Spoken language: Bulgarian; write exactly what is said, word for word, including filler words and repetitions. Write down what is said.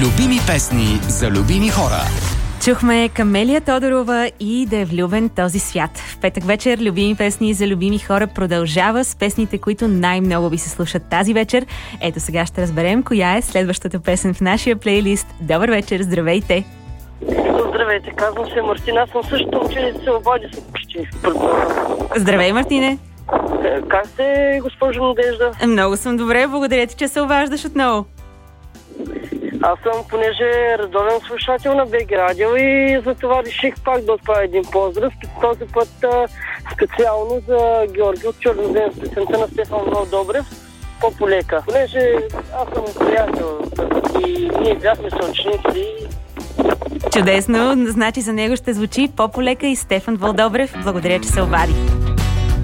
Любими песни за любими хора. Чухме Камелия Тодорова и Да е влюбен този свят. В петък вечер любими песни за любими хора продължава с песните, които най-много ви се слушат тази вечер. Ето сега ще разберем коя е следващата песен в нашия плейлист. Добър вечер, здравейте! Здравейте, казвам се Мартина, аз съм също ученица, се обади се почти. Здравей, Мартине! Как сте, госпожо Надежда? Много съм добре, благодаря ти, че се обаждаш отново. Аз съм, понеже редовен слушател на БГ Радио и затова реших пак да отправя един поздрав. Този път а, специално за Георги от Чернозем с песента на Стефан Вълдобрев "По-полека". Понеже аз съм приятел и ние бяхме съученици. Чудесно, значи за него ще звучи "По-полека" и Стефан Вълдобрев. Благодаря, че се обади.